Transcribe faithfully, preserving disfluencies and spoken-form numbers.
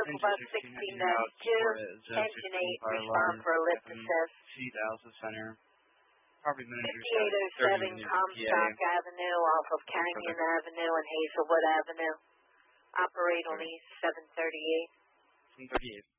Echo Bus sixteen ninety-two, engine eight, respond for a lift assist. Seat Alpha Center. Property manager. fifty-eight oh seven Comstock Avenue off of Canyon Avenue and Hazelwood Avenue. Operate on East seven thirty-eight. seven thirty-eight.